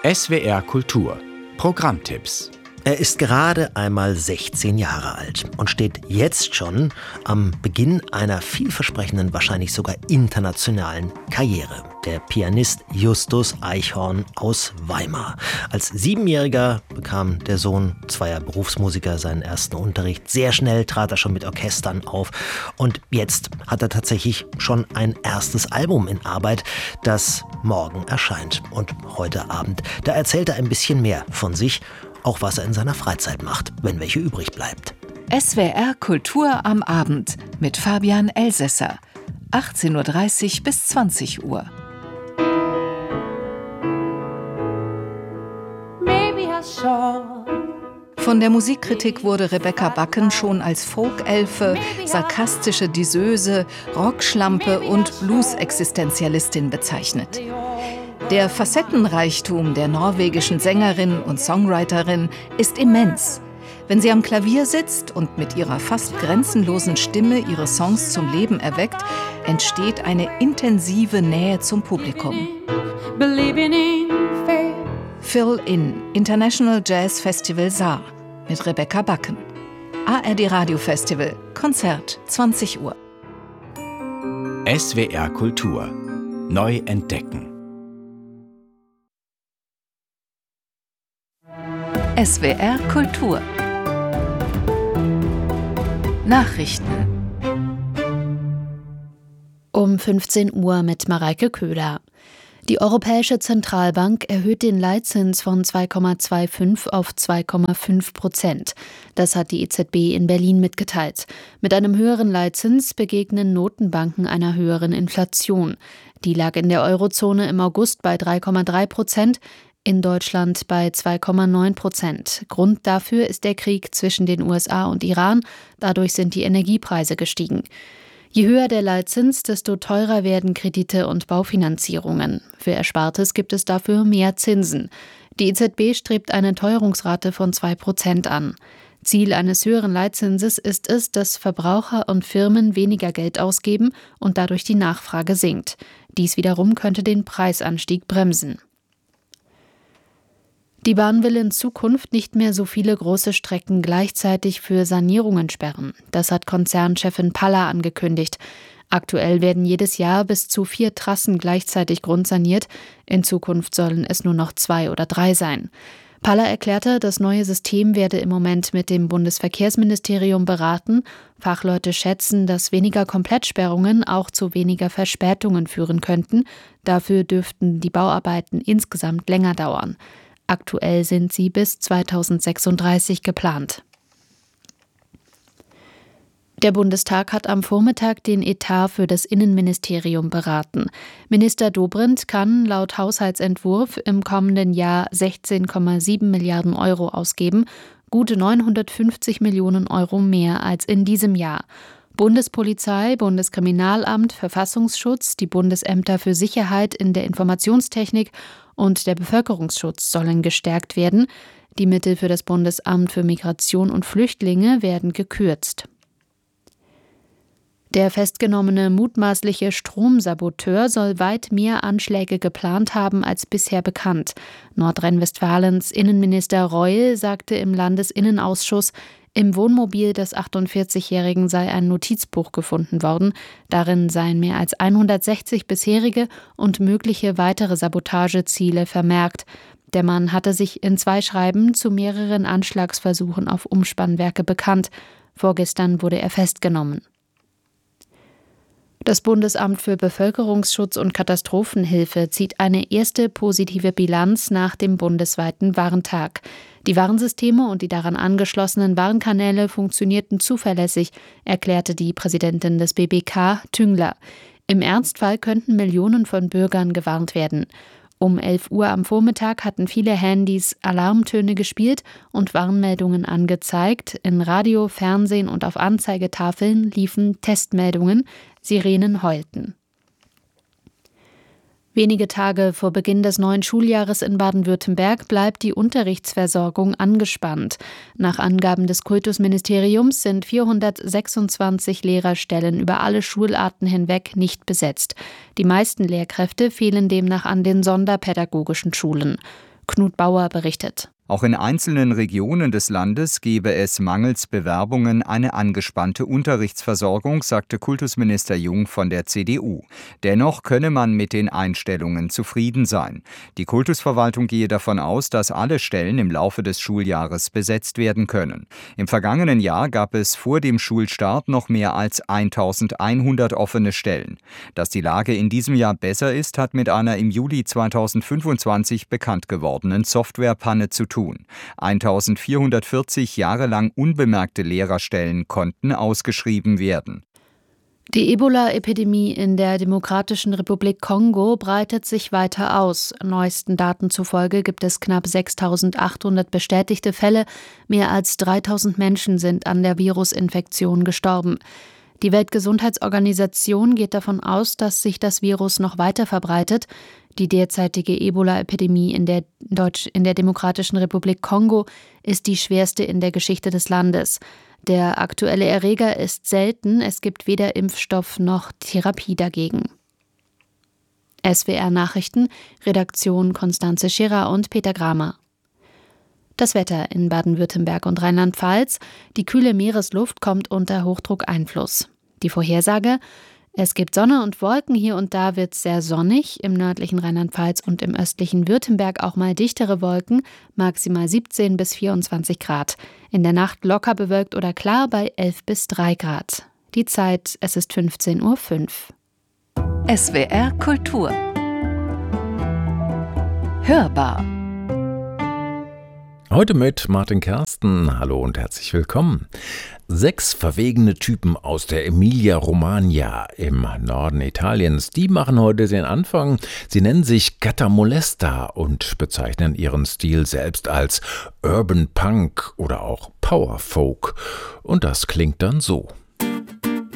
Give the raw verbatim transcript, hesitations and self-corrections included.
S W R Kultur Programmtipps. Er ist gerade einmal sechzehn Jahre alt und steht jetzt schon am Beginn einer vielversprechenden, wahrscheinlich sogar internationalen Karriere. Der Pianist Justus Eichhorn aus Weimar. Als Siebenjähriger bekam der Sohn zweier Berufsmusiker seinen ersten Unterricht. Sehr schnell trat er schon mit Orchestern auf. Und jetzt hat er tatsächlich schon ein erstes Album in Arbeit, das morgen erscheint. Und heute Abend, da erzählt er ein bisschen mehr von sich, auch was er in seiner Freizeit macht, wenn welche übrig bleibt. S W R Kultur am Abend mit Fabian Elsässer. achtzehn Uhr dreißig bis zwanzig Uhr. Von der Musikkritik wurde Rebecca Bakken schon als Folkelfe, sarkastische Diseuse, Rockschlampe und Blues-Existenzialistin bezeichnet. Der Facettenreichtum der norwegischen Sängerin und Songwriterin ist immens. Wenn sie am Klavier sitzt und mit ihrer fast grenzenlosen Stimme ihre Songs zum Leben erweckt, entsteht eine intensive Nähe zum Publikum. Fill-In, International Jazz Festival Saar mit Rebecca Bakken. A R D Radio Festival, Konzert, zwanzig Uhr. S W R Kultur. Neu entdecken. S W R Kultur. Nachrichten. Um fünfzehn Uhr mit Mareike Köhler. Die Europäische Zentralbank erhöht den Leitzins von zwei Komma fünfundzwanzig auf zwei Komma fünf Prozent. Das hat die E Z B in Berlin mitgeteilt. Mit einem höheren Leitzins begegnen Notenbanken einer höheren Inflation. Die lag in der Eurozone im August bei drei Komma drei Prozent, in Deutschland bei zwei Komma neun Prozent. Grund dafür ist der Krieg zwischen den U S A und Iran. Dadurch sind die Energiepreise gestiegen. Je höher der Leitzins, desto teurer werden Kredite und Baufinanzierungen. Für Erspartes gibt es dafür mehr Zinsen. Die E Z B strebt eine Teuerungsrate von zwei Prozent an. Ziel eines höheren Leitzinses ist es, dass Verbraucher und Firmen weniger Geld ausgeben und dadurch die Nachfrage sinkt. Dies wiederum könnte den Preisanstieg bremsen. Die Bahn will in Zukunft nicht mehr so viele große Strecken gleichzeitig für Sanierungen sperren. Das hat Konzernchefin Palla angekündigt. Aktuell werden jedes Jahr bis zu vier Trassen gleichzeitig grundsaniert. In Zukunft sollen es nur noch zwei oder drei sein. Palla erklärte, das neue System werde im Moment mit dem Bundesverkehrsministerium beraten. Fachleute schätzen, dass weniger Komplettsperrungen auch zu weniger Verspätungen führen könnten. Dafür dürften die Bauarbeiten insgesamt länger dauern. Aktuell sind sie bis zweitausendsechsunddreißig geplant. Der Bundestag hat am Vormittag den Etat für das Innenministerium beraten. Minister Dobrindt kann laut Haushaltsentwurf im kommenden Jahr sechzehn Komma sieben Milliarden Euro ausgeben, gute neunhundertfünfzig Millionen Euro mehr als in diesem Jahr. Bundespolizei, Bundeskriminalamt, Verfassungsschutz, die Bundesämter für Sicherheit in der Informationstechnik und der Bevölkerungsschutz sollen gestärkt werden. Die Mittel für das Bundesamt für Migration und Flüchtlinge werden gekürzt. Der festgenommene mutmaßliche Stromsaboteur soll weit mehr Anschläge geplant haben als bisher bekannt. Nordrhein-Westfalens Innenminister Reul sagte im Landesinnenausschuss, im Wohnmobil des achtundvierzigjährigen sei ein Notizbuch gefunden worden. Darin seien mehr als hundertsechzig bisherige und mögliche weitere Sabotageziele vermerkt. Der Mann hatte sich in zwei Schreiben zu mehreren Anschlagsversuchen auf Umspannwerke bekannt. Vorgestern wurde er festgenommen. Das Bundesamt für Bevölkerungsschutz und Katastrophenhilfe zieht eine erste positive Bilanz nach dem bundesweiten Warntag. Die Warnsysteme und die daran angeschlossenen Warnkanäle funktionierten zuverlässig, erklärte die Präsidentin des B B K, Tüngler. Im Ernstfall könnten Millionen von Bürgern gewarnt werden. Um elf Uhr am Vormittag hatten viele Handys Alarmtöne gespielt und Warnmeldungen angezeigt. In Radio, Fernsehen und auf Anzeigetafeln liefen Testmeldungen, Sirenen heulten. Wenige Tage vor Beginn des neuen Schuljahres in Baden-Württemberg bleibt die Unterrichtsversorgung angespannt. Nach Angaben des Kultusministeriums sind vierhundertsechsundzwanzig Lehrerstellen über alle Schularten hinweg nicht besetzt. Die meisten Lehrkräfte fehlen demnach an den sonderpädagogischen Schulen. Knut Bauer berichtet. Auch in einzelnen Regionen des Landes gebe es mangels Bewerbungen eine angespannte Unterrichtsversorgung, sagte Kultusminister Jung von der C D U. Dennoch könne man mit den Einstellungen zufrieden sein. Die Kultusverwaltung gehe davon aus, dass alle Stellen im Laufe des Schuljahres besetzt werden können. Im vergangenen Jahr gab es vor dem Schulstart noch mehr als eintausendeinhundert offene Stellen. Dass die Lage in diesem Jahr besser ist, hat mit einer im Juli zweitausendfünfundzwanzig bekannt gewordenen Softwarepanne zu tun. eintausendvierhundertvierzig jahrelang unbemerkte Lehrerstellen konnten ausgeschrieben werden. Die Ebola-Epidemie in der Demokratischen Republik Kongo breitet sich weiter aus. Neuesten Daten zufolge gibt es knapp sechstausendachthundert bestätigte Fälle. Mehr als dreitausend Menschen sind an der Virusinfektion gestorben. Die Weltgesundheitsorganisation geht davon aus, dass sich das Virus noch weiter verbreitet. Die derzeitige Ebola-Epidemie in der, Deutsch, in der Demokratischen Republik Kongo ist die schwerste in der Geschichte des Landes. Der aktuelle Erreger ist selten, es gibt weder Impfstoff noch Therapie dagegen. S W R Nachrichten, Redaktion Konstanze Schirrer und Peter Gramer. Das Wetter in Baden-Württemberg und Rheinland-Pfalz. Die kühle Meeresluft kommt unter Hochdruckeinfluss. Die Vorhersage: Es gibt Sonne und Wolken, hier und da wird es sehr sonnig, im nördlichen Rheinland-Pfalz und im östlichen Württemberg auch mal dichtere Wolken, maximal siebzehn bis vierundzwanzig Grad. In der Nacht locker bewölkt oder klar bei elf bis drei Grad. Die Zeit, es ist fünfzehn Uhr fünf. S W R Kultur. Hörbar. Heute mit Martin Kersten. Hallo und herzlich willkommen. Sechs verwegene Typen aus der Emilia-Romagna im Norden Italiens, die machen heute den Anfang. Sie nennen sich Gatta Molesta und bezeichnen ihren Stil selbst als Urban Punk oder auch Power Folk. Und das klingt dann so.